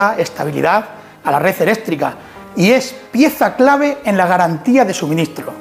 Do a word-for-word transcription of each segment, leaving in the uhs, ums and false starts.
estabilidad a la red eléctrica y es pieza clave en la garantía de suministro.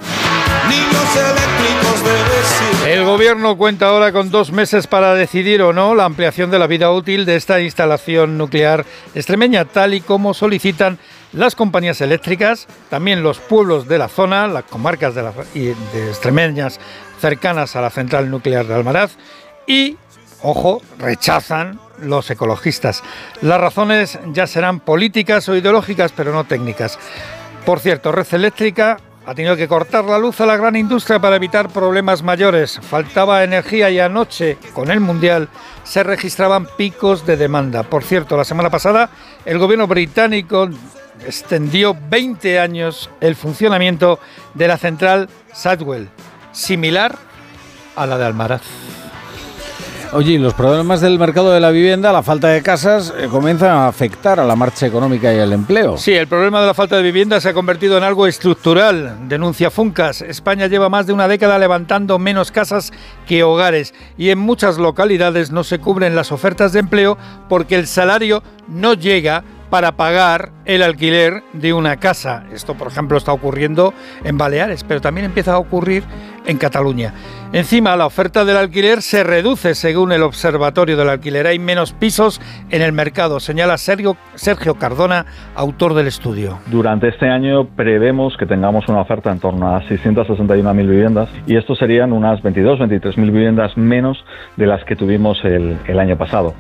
El gobierno cuenta ahora con dos meses para decidir o no la ampliación de la vida útil de esta instalación nuclear extremeña, tal y como solicitan las compañías eléctricas, también los pueblos de la zona, las comarcas de, la, de extremeñas cercanas a la central nuclear de Almaraz y, ojo, rechazan los ecologistas. Las razones ya serán políticas o ideológicas, pero no técnicas. Por cierto, Red Eléctrica ha tenido que cortar la luz a la gran industria para evitar problemas mayores. Faltaba energía y anoche, con el Mundial, se registraban picos de demanda. Por cierto, la semana pasada el gobierno británico extendió veinte años el funcionamiento de la central Sadwell, similar a la de Almaraz. Oye, y los problemas del mercado de la vivienda, la falta de casas, eh, comienzan a afectar a la marcha económica y al empleo. Sí, el problema de la falta de vivienda se ha convertido en algo estructural, denuncia Funcas. España lleva más de una década levantando menos casas que hogares y en muchas localidades no se cubren las ofertas de empleo porque el salario no llega para pagar el alquiler de una casa. Esto, por ejemplo, está ocurriendo en Baleares, pero también empieza a ocurrir en Cataluña. Encima, la oferta del alquiler se reduce según el Observatorio del Alquiler. Hay menos pisos en el mercado, señala Sergio, Sergio Cardona, autor del estudio. Durante este año prevemos que tengamos una oferta en torno a seiscientas sesenta y una mil viviendas y esto serían unas veintidós, veintitrés mil viviendas menos de las que tuvimos el, el año pasado.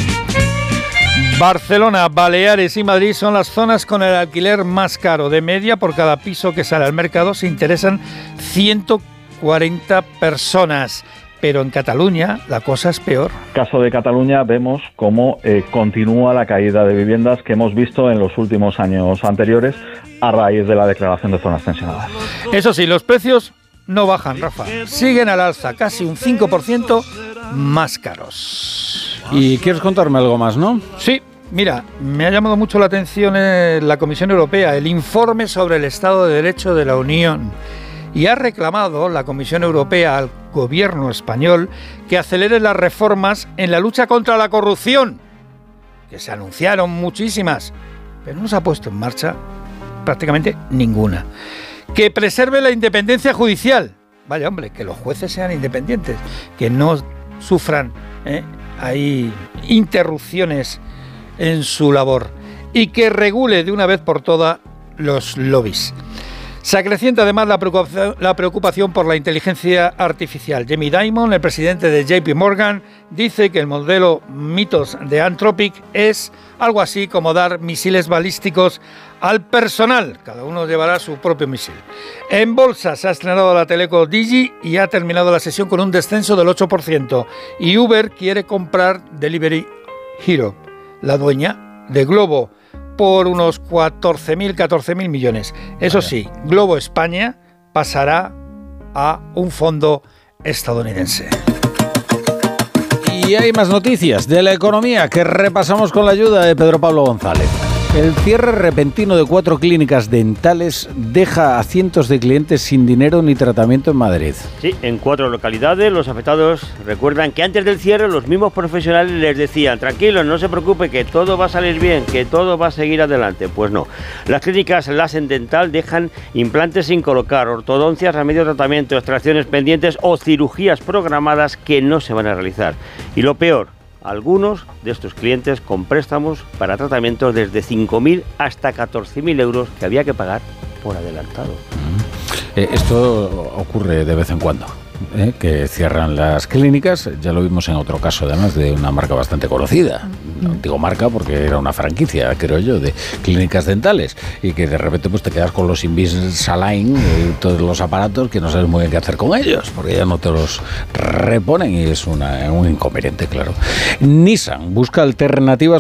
Barcelona, Baleares y Madrid son las zonas con el alquiler más caro. De media, por cada piso que sale al mercado se interesan ciento cuarenta personas. Pero en Cataluña la cosa es peor. En el caso de Cataluña vemos cómo eh, continúa la caída de viviendas que hemos visto en los últimos años anteriores a raíz de la declaración de zonas tensionadas. Eso sí, los precios no bajan, Rafa. Siguen al alza, casi un cinco por ciento más caros. ¿Y quieres contarme algo más, no? Sí, mira, me ha llamado mucho la atención la Comisión Europea, el informe sobre el Estado de Derecho de la Unión. Y ha reclamado la Comisión Europea al gobierno español que acelere las reformas en la lucha contra la corrupción, que se anunciaron muchísimas, pero no se ha puesto en marcha prácticamente ninguna. Que preserve la independencia judicial. Vaya hombre, que los jueces sean independientes, que no sufran ¿eh? hay interrupciones en su labor y que regule de una vez por todas los lobbies. Se acrecienta además la preocupación, la preocupación por la inteligencia artificial. Jamie Dimon, el presidente de J P Morgan, dice que el modelo Mythos de Anthropic es algo así como dar misiles balísticos al personal. Cada uno llevará su propio misil. En bolsa se ha estrenado la Teleco Digi y ha terminado la sesión con un descenso del ocho por ciento. Y Uber quiere comprar Delivery Hero, la dueña de Globo, por unos catorce mil millones. Eso sí, Globo España pasará a un fondo estadounidense. Y hay más noticias de la economía que repasamos con la ayuda de Pedro Pablo González. El cierre repentino de cuatro clínicas dentales deja a cientos de clientes sin dinero ni tratamiento en Madrid. Sí, en cuatro localidades los afectados recuerdan que antes del cierre los mismos profesionales les decían: tranquilos, no se preocupe, que todo va a salir bien, que todo va a seguir adelante. Pues no. Las clínicas Lasen Dental dejan implantes sin colocar, ortodoncias a medio tratamiento, extracciones pendientes o cirugías programadas que no se van a realizar. Y lo peor, algunos de estos clientes con préstamos para tratamientos desde cinco mil hasta catorce mil euros que había que pagar por adelantado. Eh, esto ocurre de vez en cuando, ¿eh? que cierran las clínicas. Ya lo vimos en otro caso, además, de una marca bastante conocida. No digo marca porque era una franquicia, creo yo, de clínicas dentales, y que de repente pues te quedas con los Invisalign y todos los aparatos que no sabes muy bien qué hacer con ellos, porque ya no te los reponen y es una, un inconveniente, claro. Nissan busca alternativas